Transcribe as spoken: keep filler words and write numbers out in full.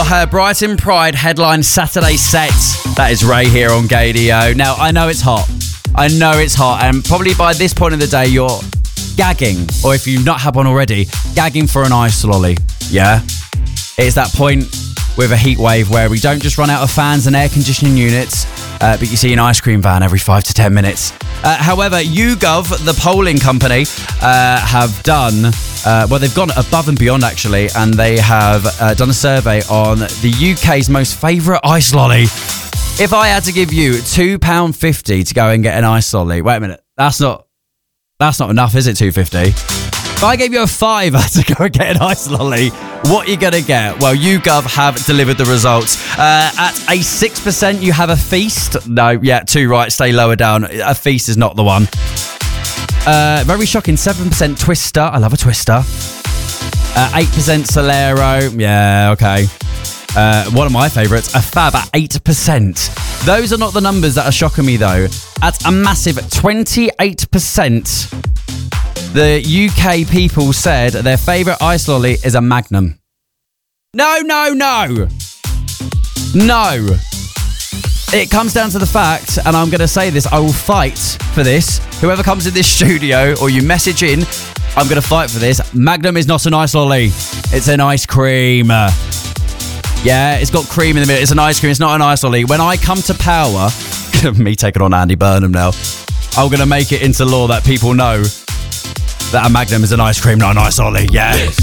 her Brighton Pride headline Saturday set. That is Ray here on Gadio. Now, I know it's hot. I know it's hot, and probably by this point of the day, you're gagging, or if you've not had one already, gagging for an ice lolly. Yeah? It's that point with a heat wave where we don't just run out of fans and air conditioning units, uh, but you see an ice cream van every five to ten minutes. Uh, however, YouGov, the polling company, uh, have done, uh, well, they've gone above and beyond actually, and they have uh, done a survey on the U K's most favourite ice lolly. If I had to give you two pounds fifty to go and get an ice lolly, wait a minute, that's not, that's not enough, is it, two pounds fifty? If I gave you a fiver to go and get an ice lolly, what are you going to get? Well, YouGov have delivered the results. Uh, at a six percent, you have a feast. No, yeah, two right, stay lower down. A feast is not the one. Uh, very shocking, seven percent Twister. I love a Twister. Uh, eight percent Solero. Yeah, okay. Uh, one of my favourites, a Fab at eight percent. Those are not the numbers that are shocking me, though. At a massive twenty-eight percent... the U K people said their favourite ice lolly is a Magnum. No, no, no. No. It comes down to the fact, and I'm going to say this, I will fight for this. Whoever comes in this studio or you message in, I'm going to fight for this. Magnum is not an ice lolly. It's an ice cream. Yeah, it's got cream in the middle. It's an ice cream. It's not an ice lolly. When I come to power, me taking on Andy Burnham now, I'm going to make it into law that people know that a Magnum is an ice cream, not an ice lolly. Yeah.